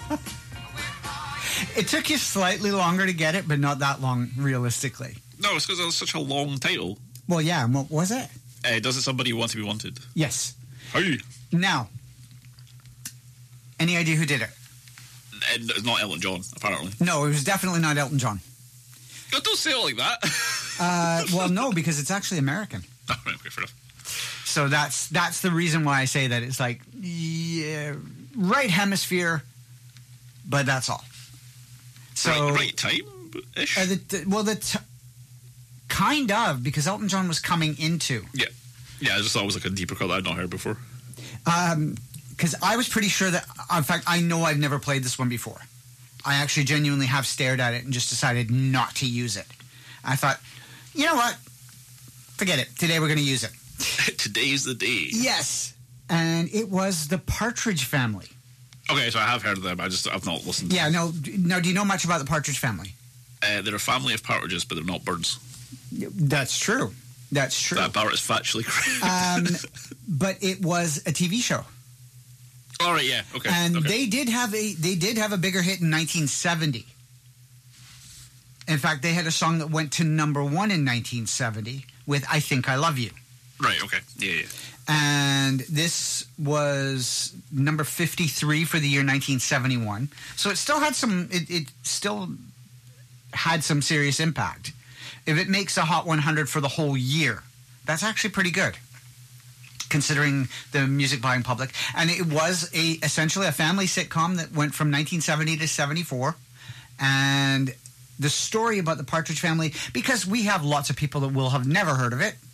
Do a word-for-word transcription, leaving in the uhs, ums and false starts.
It took you slightly longer to get it, but not that long, realistically. No, it's because it was such a long title. Well, yeah, and what was it? Uh, Doesn't Somebody Want to Be Wanted? Yes. Hey. Now, any idea who did it? And it's not Elton John, apparently. No, it was definitely not Elton John. God, don't say it like that. uh, well, no, because it's actually American. Oh, right, okay, fair enough. So that's that's the reason why I say that. It's like, yeah, right hemisphere, but that's all. So right, right time-ish? Uh, the, the, well, the t- kind of, because Elton John was coming into. Yeah. Yeah, I just thought it was like a deeper cut that I'd not heard before. Um, because I was pretty sure that, in fact, I know I've never played this one before. I actually genuinely have stared at it and just decided not to use it. I thought, you know what? Forget it. Today we're going to use it. Today's the day. Yes. And it was the Partridge Family. Okay, so I have heard of them. I just, I've not listened. Yeah, no, no. Do you know much about the Partridge Family? Uh, they're a family of partridges, but they're not birds. That's true. That's true. That part is factually correct. um, but it was a T V show. All right, yeah, okay. And okay. they did have a they did have a bigger hit in nineteen seventy. In fact, they had a song that went to number one in nineteen seventy with "I Think I Love You." Right. Okay. Yeah. Yeah. And this was number fifty-three for the year nineteen seventy-one. So it still had some. It, it still had some serious impact. If it makes a Hot one hundred for the whole year, that's actually pretty good, considering the music buying public. And it was a essentially a family sitcom that went from nineteen seventy to seventy-four. And the story about the Partridge Family, because we have lots of people that will have never heard of it,